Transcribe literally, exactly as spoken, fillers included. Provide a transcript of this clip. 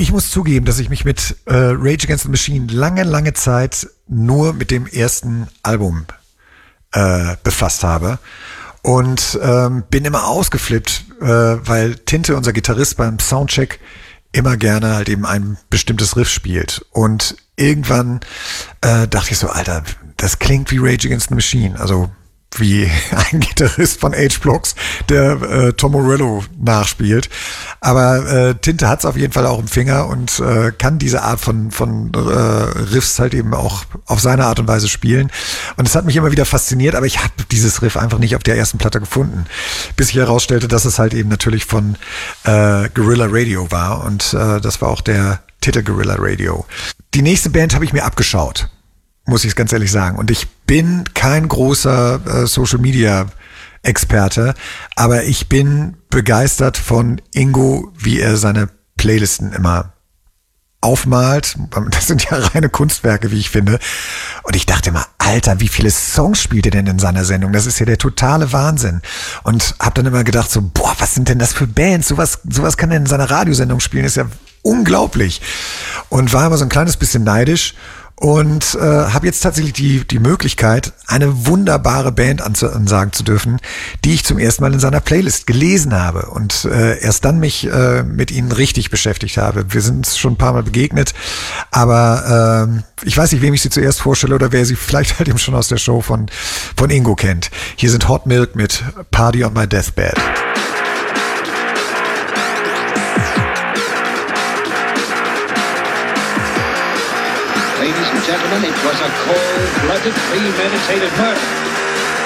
ich muss zugeben, dass ich mich mit äh, Rage Against the Machine lange, lange Zeit nur mit dem ersten Album äh, befasst habe. Und ähm, bin immer ausgeflippt, äh, weil Tinte, unser Gitarrist, beim Soundcheck immer gerne halt eben ein bestimmtes Riff spielt. Und irgendwann äh, dachte ich so, Alter, das klingt wie Rage Against the Machine. Also wie ein Gitarrist von H-Blocks, der äh, Tom Morello nachspielt. Aber äh, Tinte hat's auf jeden Fall auch im Finger und äh, kann diese Art von von äh, Riffs halt eben auch auf seine Art und Weise spielen. Und es hat mich immer wieder fasziniert, aber ich habe dieses Riff einfach nicht auf der ersten Platte gefunden. Bis ich herausstellte, dass es halt eben natürlich von äh, Guerrilla Radio war. Und äh, das war auch der Titel Guerrilla Radio. Die nächste Band habe ich mir abgeschaut, muss ich ganz ehrlich sagen. Und ich bin kein großer äh, Social-Media-Experte, aber ich bin begeistert von Ingo, wie er seine Playlisten immer aufmalt. Das sind ja reine Kunstwerke, wie ich finde. Und ich dachte immer, Alter, wie viele Songs spielt er denn in seiner Sendung? Das ist ja der totale Wahnsinn. Und habe dann immer gedacht so, boah, was sind denn das für Bands? Sowas, sowas kann er in seiner Radiosendung spielen, ist ja unglaublich. Und war immer so ein kleines bisschen neidisch. Und äh, habe jetzt tatsächlich die die Möglichkeit, eine wunderbare Band ansagen zu dürfen, die ich zum ersten Mal in seiner Playlist gelesen habe und äh, erst dann mich äh, mit ihnen richtig beschäftigt habe. Wir sind uns schon ein paar Mal begegnet, aber äh, ich weiß nicht, wem ich sie zuerst vorstelle oder wer sie vielleicht halt eben schon aus der Show von von Ingo kennt. Hier sind Hot Milk mit Party on My Deathbed. Ladies and gentlemen, it was a cold-blooded, premeditated murder.